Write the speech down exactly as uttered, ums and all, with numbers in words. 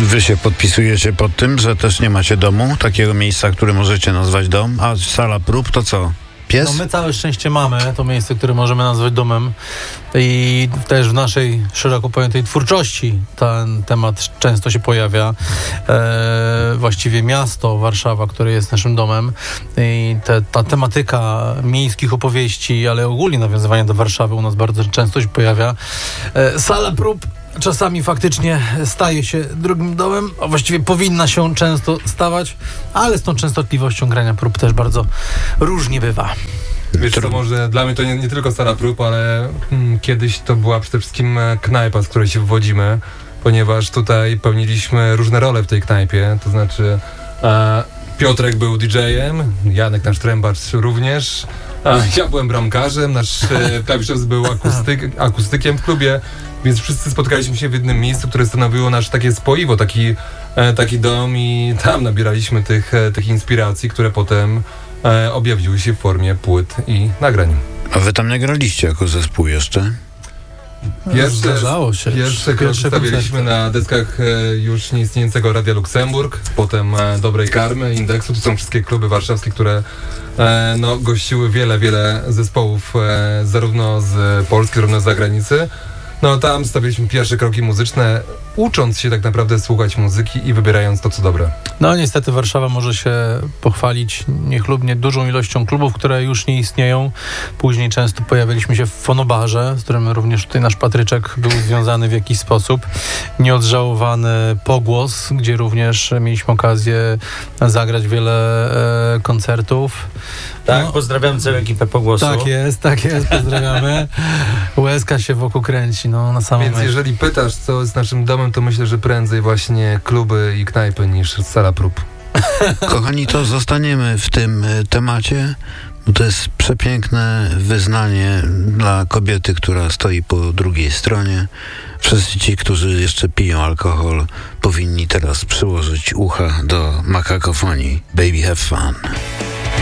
Wy się podpisujecie pod tym, że też nie macie domu, takiego miejsca, które możecie nazwać dom, a sala prób to co? Pies? No my całe szczęście mamy to miejsce, które możemy nazwać domem i też w naszej szeroko pojętej twórczości ten temat często się pojawia. E, właściwie miasto Warszawa, które jest naszym domem i te, ta tematyka miejskich opowieści, ale ogólnie nawiązywanie do Warszawy u nas bardzo często się pojawia. E, sala prób czasami faktycznie staje się drugim domem, a właściwie powinna się często stawać, ale z tą częstotliwością grania prób też bardzo różnie bywa. Wiesz co, może dla mnie to nie, nie tylko sala prób, ale hmm, kiedyś to była przede wszystkim knajpa, z której się wywodzimy, ponieważ tutaj pełniliśmy różne role w tej knajpie, to znaczy e, Piotrek był didżejem, Janek, nasz trębacz, również, a ja byłem bramkarzem, nasz e, klawiszowc był akustyk, akustykiem w klubie, więc wszyscy spotkaliśmy się w jednym miejscu, które stanowiło nasze takie spoiwo, taki, e, taki dom i tam nabieraliśmy tych, e, tych inspiracji, które potem e, objawiły się w formie płyt i nagrań. A wy tam nie graliście jako zespół jeszcze? Pierwsze, Zdarzało się. Pierwsze kroki stawialiśmy na deskach e, już nieistniejącego Radia Luksemburg, potem e, Dobrej Karmy, Indeksu. To są wszystkie kluby warszawskie, które e, no, gościły wiele, wiele zespołów e, zarówno z Polski, zarówno z zagranicy. No tam stawialiśmy pierwsze kroki muzyczne, ucząc się tak naprawdę słuchać muzyki i wybierając to, co dobre. No niestety Warszawa może się pochwalić niechlubnie dużą ilością klubów, które już nie istnieją. Później często pojawialiśmy się w Fonobarze, z którym również tutaj nasz Patryczek był związany w jakiś sposób. Nieodżałowany Pogłos, gdzie również mieliśmy okazję zagrać wiele e, koncertów. Tak, no, pozdrawiam całą ekipę Pogłosu. Tak jest, tak jest, pozdrawiamy. Łezka się wokół kręci, no na samą Więc myśl. Jeżeli pytasz, co jest naszym domem, to myślę, że prędzej właśnie kluby i knajpy niż sala prób. Kochani, to zostaniemy w tym temacie, bo to jest przepiękne wyznanie dla kobiety, która stoi po drugiej stronie. Wszyscy ci, którzy jeszcze piją alkohol, powinni teraz przyłożyć ucha do makakofonii. Baby, have fun.